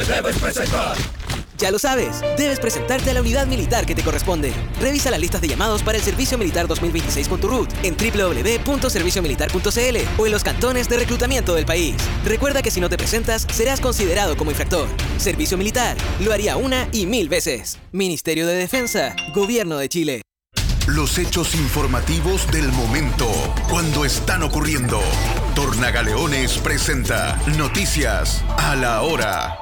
debes presentar. Ya lo sabes, debes presentarte a la unidad militar que te corresponde. Revisa las listas de llamados para el Servicio Militar 2026 con tu RUT en www.serviciomilitar.cl o en los cantones de reclutamiento del país. Recuerda que si no te presentas, serás considerado como infractor. Servicio Militar, lo haría una y 1000 veces. Ministerio de Defensa, Gobierno de Chile. Los hechos informativos del momento, cuando están ocurriendo. Tornagaleones presenta Noticias a la Hora.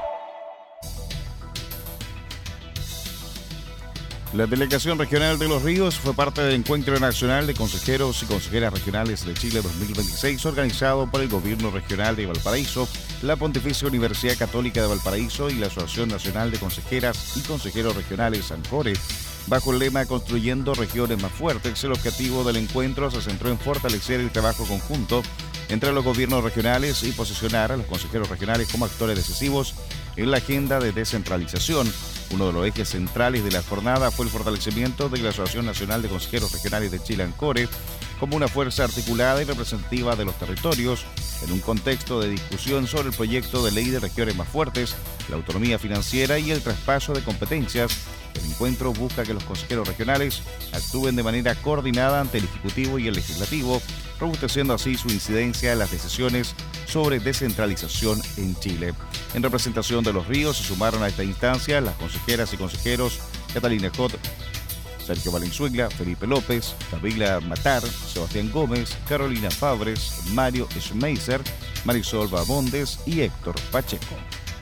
La Delegación Regional de Los Ríos fue parte del Encuentro Nacional de Consejeros y Consejeras Regionales de Chile 2026, organizado por el Gobierno Regional de Valparaíso, la Pontificia Universidad Católica de Valparaíso y la Asociación Nacional de Consejeras y Consejeros Regionales ANCORE. Bajo el lema Construyendo Regiones Más Fuertes, el objetivo del encuentro se centró en fortalecer el trabajo conjunto entre los gobiernos regionales y posicionar a los consejeros regionales como actores decisivos en la agenda de descentralización. Uno de los ejes centrales de la jornada fue el fortalecimiento de la Asociación Nacional de Consejeros Regionales de Chile, ANCORE, como una fuerza articulada y representativa de los territorios, en un contexto de discusión sobre el proyecto de ley de regiones más fuertes, la autonomía financiera y el traspaso de competencias. El encuentro busca que los consejeros regionales actúen de manera coordinada ante el Ejecutivo y el Legislativo, robusteciendo así su incidencia en las decisiones sobre descentralización en Chile. En representación de Los Ríos se sumaron a esta instancia las consejeras y consejeros Catalina Jot, Sergio Valenzuela, Felipe López, Camila Matar, Sebastián Gómez, Carolina Fabres, Mario Schmeiser, Marisol Bamondes y Héctor Pacheco.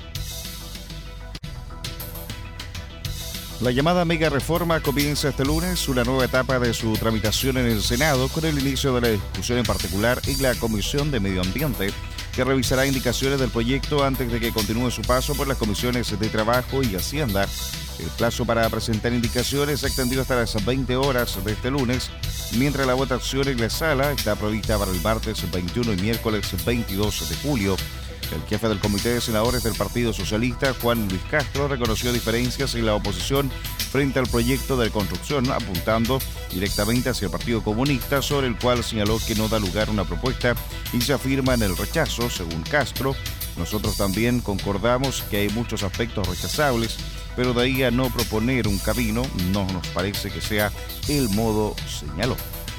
La llamada mega reforma comienza este lunes una nueva etapa de su tramitación en el Senado, con el inicio de la discusión en particular en la Comisión de Medio Ambiente, que revisará indicaciones del proyecto antes de que continúe su paso por las comisiones de Trabajo y Hacienda. El plazo para presentar indicaciones se extendió hasta las 20 horas de este lunes, mientras la votación en la sala está prevista para el martes 21 y miércoles 22 de julio. El jefe del Comité de Senadores del Partido Socialista, Juan Luis Castro, reconoció diferencias en la oposición frente al proyecto de construcción, apuntando directamente hacia el Partido Comunista, sobre el cual señaló que no da lugar a una propuesta y se afirma en el rechazo. Según Castro, nosotros también concordamos que hay muchos aspectos rechazables, pero de ahí a no proponer un camino no nos parece que sea el modo, señaló.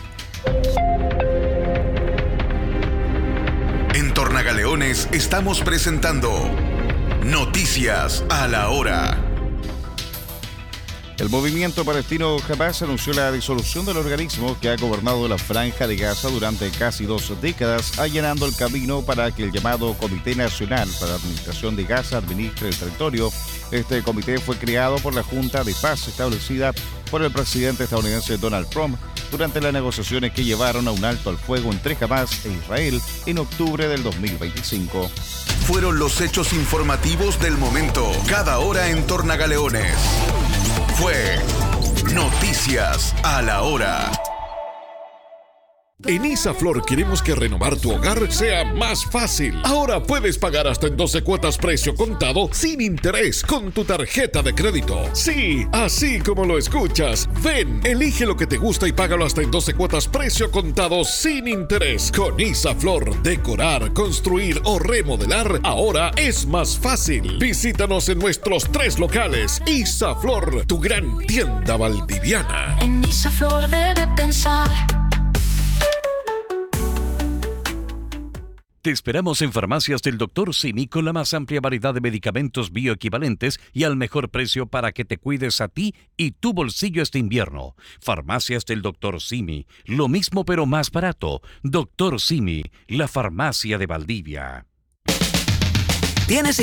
En Tornagaleones estamos presentando Noticias a la Hora. El movimiento palestino Hamas anunció la disolución del organismo que ha gobernado la Franja de Gaza durante casi 2 décadas, allanando el camino para que el llamado Comité Nacional para la Administración de Gaza administre el territorio. Este comité fue creado por la Junta de Paz establecida por el presidente estadounidense Donald Trump durante las negociaciones que llevaron a un alto al fuego entre Hamas e Israel en octubre del 2025. Fueron los hechos informativos del momento, cada hora en Tornagaleones. Fue Noticias a la Hora. En Isaflor queremos que renovar tu hogar sea más fácil. Ahora puedes pagar hasta en 12 cuotas precio contado sin interés con tu tarjeta de crédito. Sí, así como lo escuchas. Ven, elige lo que te gusta y págalo hasta en 12 cuotas precio contado sin interés. Con Isaflor, decorar, construir o remodelar ahora es más fácil. Visítanos en nuestros 3 locales. Isaflor, tu gran tienda valdiviana. En Isaflor debe pensar. Te esperamos en Farmacias del Dr. Simi con la más amplia variedad de medicamentos bioequivalentes y al mejor precio para que te cuides a ti y tu bolsillo este invierno. Farmacias del Dr. Simi, lo mismo pero más barato. Dr. Simi, la farmacia de Valdivia. ¿Tienes